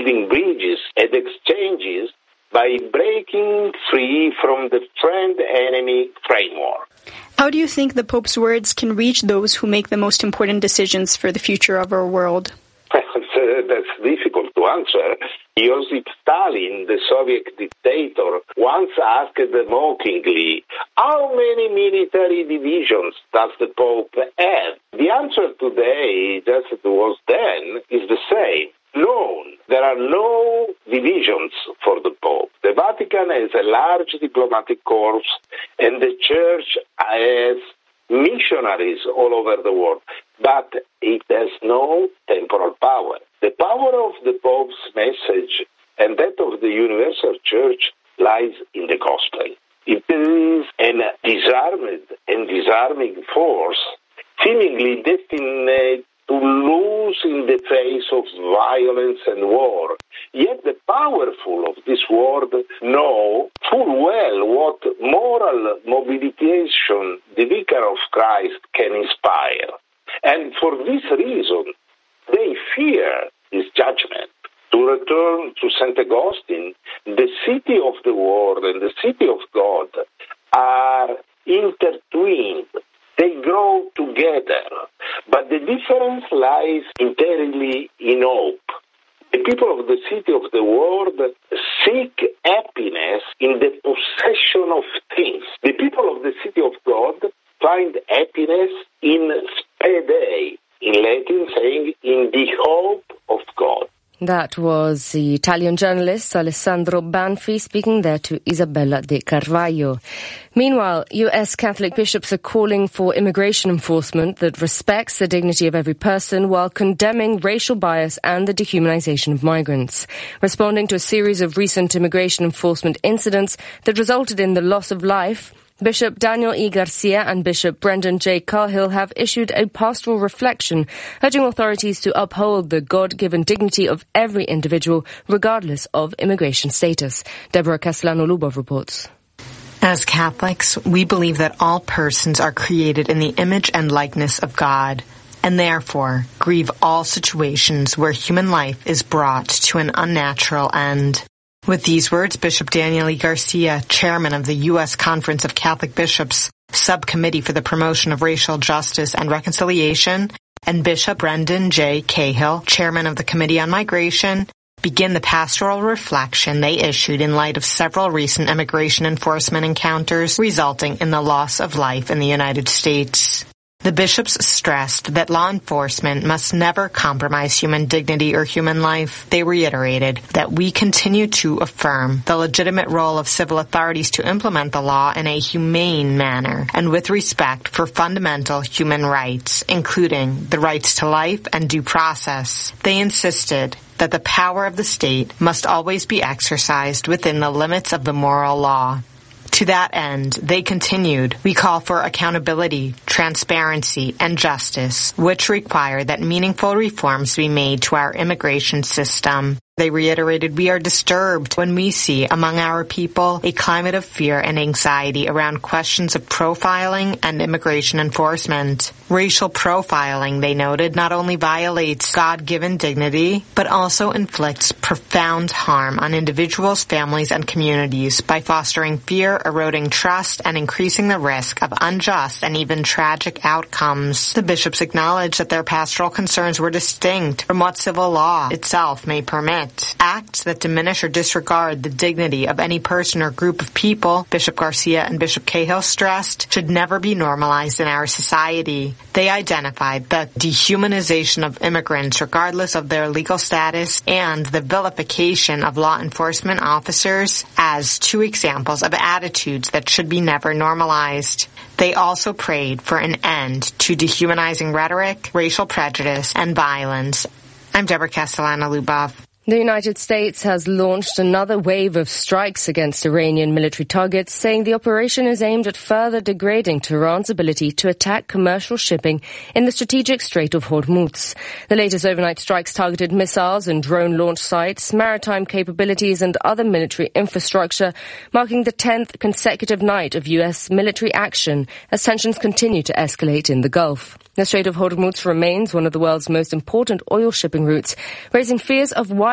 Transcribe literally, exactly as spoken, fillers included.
building bridges and exchanges by breaking free from the friend-enemy framework. How do you think the Pope's words can reach those who make the most important decisions for the future of our world? That's difficult to answer. Joseph Stalin, the Soviet dictator, once asked mockingly, how many military divisions does the Pope have? The answer today, just as it was then, is the same. None. There are no divisions for the Pope. The Vatican has a large diplomatic corps, and the Church has missionaries all over the world, but it has no temporal power. The power of the Pope's message and that of the universal Church lies in the gospel. It is an disarmed and disarming force, seemingly destined to lose in the face of violence and war. Yet the powerful of this world know full well what moral mobilization the Vicar of Christ can inspire. And for this reason, they fear his judgment. To return to Saint Augustine, the city of the world and the city of God are intertwined. They grow together, but the difference lies entirely in hope. The people of the city of the world seek happiness in the possession of things. The people of the city of God find happiness in spede, in Latin saying, in the hope of God. That was the Italian journalist Alessandro Banfi speaking there to Isabella de Carvalho. Meanwhile, U S Catholic bishops are calling for immigration enforcement that respects the dignity of every person while condemning racial bias and the dehumanization of migrants. Responding to a series of recent immigration enforcement incidents that resulted in the loss of life, Bishop Daniel E. Garcia and Bishop Brendan J. Cahill have issued a pastoral reflection urging authorities to uphold the God-given dignity of every individual regardless of immigration status. Deborah Castellano-Lubov reports. As Catholics, we believe that all persons are created in the image and likeness of God, and therefore grieve all situations where human life is brought to an unnatural end. With these words, Bishop Daniel E. Garcia, chairman of the U S Conference of Catholic Bishops, Subcommittee for the Promotion of Racial Justice and Reconciliation, and Bishop Brendan J. Cahill, chairman of the Committee on Migration, begin the pastoral reflection they issued in light of several recent immigration enforcement encounters resulting in the loss of life in the United States. The bishops stressed that law enforcement must never compromise human dignity or human life. They reiterated that we continue to affirm the legitimate role of civil authorities to implement the law in a humane manner and with respect for fundamental human rights, including the rights to life and due process. They insisted that the power of the state must always be exercised within the limits of the moral law. To that end, they continued, we call for accountability, transparency, and justice, which require that meaningful reforms be made to our immigration system. They reiterated, we are disturbed when we see among our people a climate of fear and anxiety around questions of profiling and immigration enforcement. Racial profiling, they noted, not only violates God-given dignity, but also inflicts profound harm on individuals, families, and communities by fostering fear, eroding trust, and increasing the risk of unjust and even tragic outcomes. The bishops acknowledged that their pastoral concerns were distinct from what civil law itself may permit. Acts that diminish or disregard the dignity of any person or group of people, Bishop Garcia and Bishop Cahill stressed, should never be normalized in our society. They identified the dehumanization of immigrants regardless of their legal status and the vilification of law enforcement officers as two examples of attitudes that should be never normalized. They also prayed for an end to dehumanizing rhetoric, racial prejudice, and violence. I'm Deborah Castellano-Lubov. The United States has launched another wave of strikes against Iranian military targets, saying the operation is aimed at further degrading Tehran's ability to attack commercial shipping in the strategic Strait of Hormuz. The latest overnight strikes targeted missiles and drone launch sites, maritime capabilities and other military infrastructure, marking the tenth consecutive night of U S military action as tensions continue to escalate in the Gulf. The Strait of Hormuz remains one of the world's most important oil shipping routes, raising fears of